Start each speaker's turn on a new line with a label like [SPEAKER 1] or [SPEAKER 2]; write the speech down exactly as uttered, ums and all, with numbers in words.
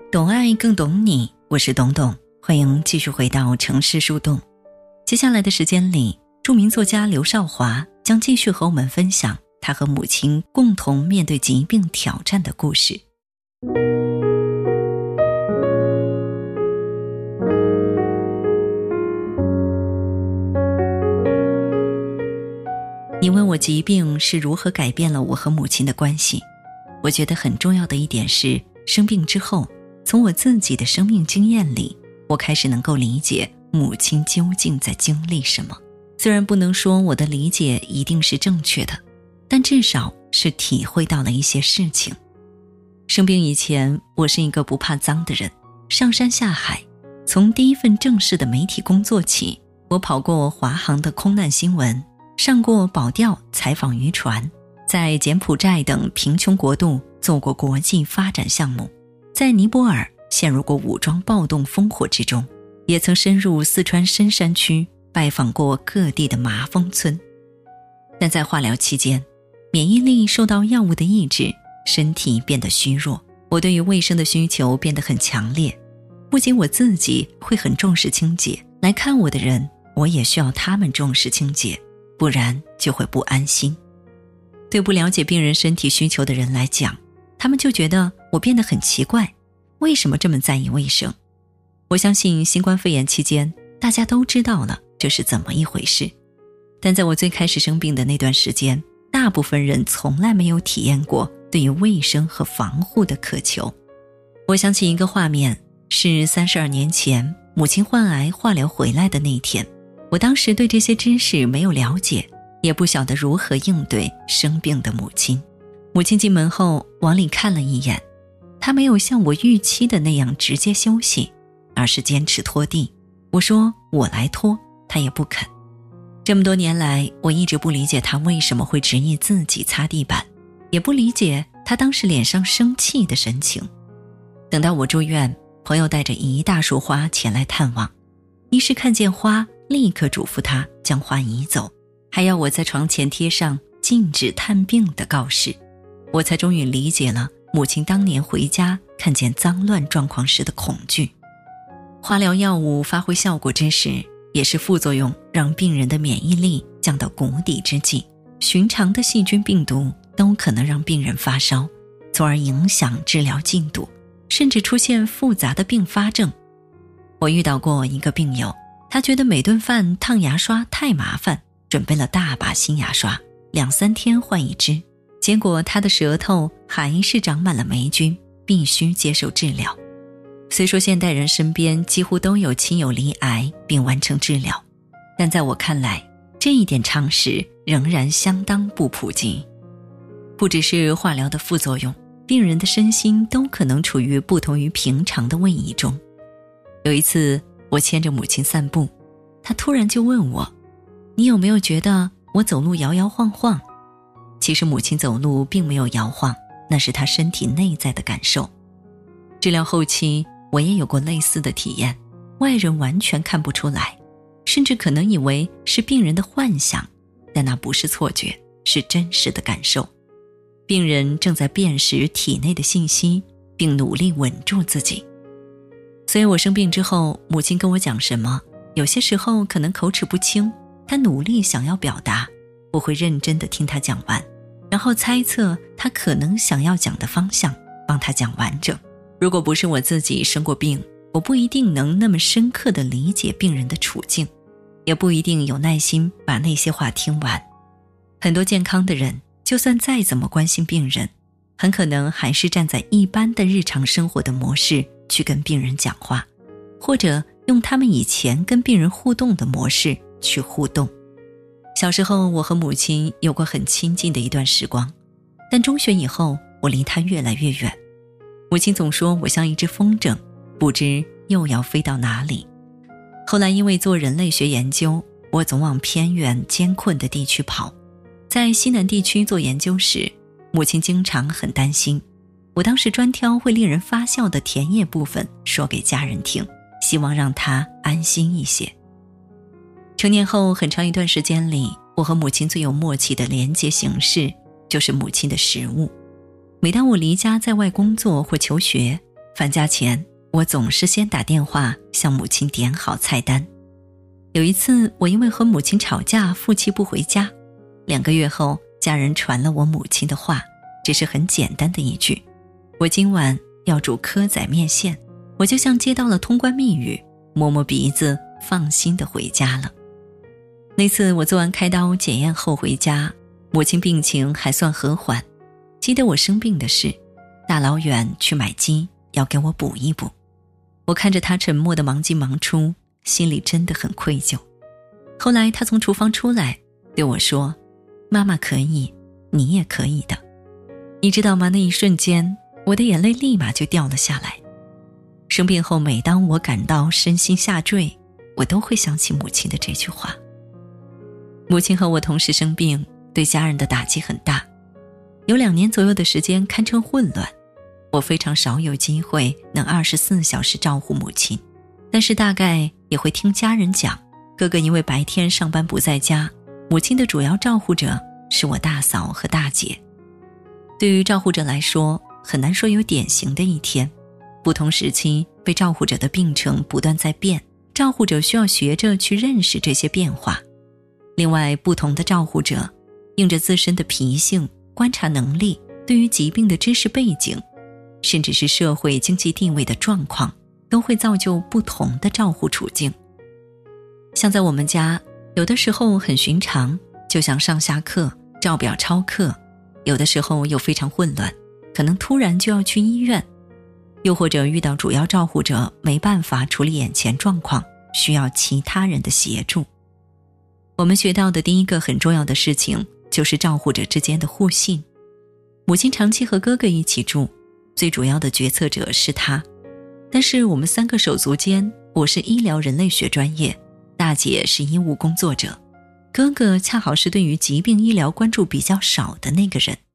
[SPEAKER 1] 懂爱更懂你，我是董董，欢迎继续回到城市树洞。接下来的时间里，著名作家刘少华将继续和我们分享他和母亲共同面对疾病挑战的故事。你问我疾病是如何改变了我和母亲的关系，我觉得很重要的一点是，生病之后，从我自己的生命经验里，我开始能够理解母亲究竟在经历什么。虽然不能说我的理解一定是正确的，但至少是体会到了一些事情。生病以前，我是一个不怕脏的人，上山下海，从第一份正式的媒体工作起，我跑过华航的空难新闻，上过保钓采访渔船，在柬埔寨等贫穷国度做过国际发展项目，在尼泊尔陷入过武装暴动烽火之中，也曾深入四川深山区拜访过各地的麻风村。但在化疗期间，免疫力受到药物的抑制，身体变得虚弱，我对于卫生的需求变得很强烈。不仅我自己会很重视清洁，来看我的人，我也需要他们重视清洁，不然就会不安心。对不了解病人身体需求的人来讲，他们就觉得我变得很奇怪，为什么这么在意卫生？我相信新冠肺炎期间，大家都知道了这是怎么一回事。但在我最开始生病的那段时间，大部分人从来没有体验过对于卫生和防护的渴求。我想起一个画面，是三十二年前母亲患癌化疗回来的那一天。我当时对这些知识没有了解，也不晓得如何应对生病的母亲。母亲进门后往里看了一眼，她没有像我预期的那样直接休息，而是坚持拖地。我说我来拖，她也不肯。这么多年来，我一直不理解她为什么会执意自己擦地板，也不理解她当时脸上生气的神情。等到我住院，朋友带着一大束花前来探望，医师看见花立刻嘱咐他将花移走，还要我在床前贴上禁止探病的告示。我才终于理解了母亲当年回家看见脏乱状况时的恐惧。化疗药物发挥效果之时，也是副作用让病人的免疫力降到谷底之际，寻常的细菌病毒都可能让病人发烧，从而影响治疗进度，甚至出现复杂的并发症。我遇到过一个病友，他觉得每顿饭烫牙刷太麻烦，准备了大把新牙刷，两三天换一支，结果他的舌头还是长满了霉菌，必须接受治疗。虽说现代人身边几乎都有亲友罹癌并完成治疗，但在我看来，这一点常识仍然相当不普及。不只是化疗的副作用，病人的身心都可能处于不同于平常的位移中。有一次我牵着母亲散步，她突然就问我，你有没有觉得我走路摇摇晃晃？其实母亲走路并没有摇晃，那是她身体内在的感受。治疗后期我也有过类似的体验，外人完全看不出来，甚至可能以为是病人的幻想，但那不是错觉，是真实的感受。病人正在辨识体内的信息，并努力稳住自己。所以我生病之后，母亲跟我讲什么，有些时候可能口齿不清，她努力想要表达，我会认真地听她讲完，然后猜测她可能想要讲的方向，帮她讲完整。如果不是我自己生过病，我不一定能那么深刻地理解病人的处境，也不一定有耐心把那些话听完。很多健康的人，就算再怎么关心病人，很可能还是站在一般的日常生活的模式去跟病人讲话，或者用他们以前跟病人互动的模式去互动。小时候我和母亲有过很亲近的一段时光，但中学以后我离她越来越远。母亲总说我像一只风筝，不知又要飞到哪里。后来因为做人类学研究，我总往偏远艰困的地区跑。在西南地区做研究时，母亲经常很担心，我当时专挑会令人发笑的田野部分说给家人听，希望让她安心一些。成年后很长一段时间里，我和母亲最有默契的连接形式就是母亲的食物。每当我离家在外工作或求学， 返家前，我总是先打电话向母亲点好菜单。有一次，我因为和母亲吵架，负气不回家。两个月后，家人传了我母亲的话，只是很简单的一句：我今晚要煮蚵仔面线。我就像接到了通关密语，摸摸鼻子，放心地回家了。那次我做完开刀检验后回家，母亲病情还算和缓。记得我生病的事，大老远去买鸡，要给我补一补。我看着她沉默地忙进忙出，心里真的很愧疚。后来她从厨房出来，对我说：妈妈可以，你也可以的。你知道吗？那一瞬间，我的眼泪立马就掉了下来。生病后，每当我感到身心下坠，我都会想起母亲的这句话。母亲和我同时生病，对家人的打击很大。有两年左右的时间堪称混乱，我非常少有机会能二十四小时照顾母亲，但是大概也会听家人讲，哥哥因为白天上班不在家，母亲的主要照顾者是我大嫂和大姐。对于照顾者来说，很难说有典型的一天，不同时期被照顾者的病程不断在变，照顾者需要学着去认识这些变化。另外，不同的照顾者用着自身的脾性、观察能力，对于疾病的知识背景，甚至是社会经济地位的状况，都会造就不同的照护处境。像在我们家，有的时候很寻常，就像上下课、照表抄课，有的时候又非常混乱，可能突然就要去医院，又或者遇到主要照护者没办法处理眼前状况，需要其他人的协助。我们学到的第一个很重要的事情，就是照护者之间的互信。母亲长期和哥哥一起住，最主要的决策者是他，但是我们三个手足间，我是医疗人类学专业，大姐是医务工作者，哥哥恰好是对于疾病医疗关注比较少的那个人。